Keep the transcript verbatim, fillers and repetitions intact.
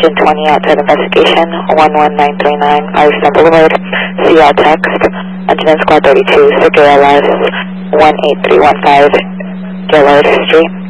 Engine twenty outside investigation, one one nine three nine, Iverson Boulevard, C L text, Engine Squad thirty-two, Circuit L S, one eight three one five, Gaylord Street.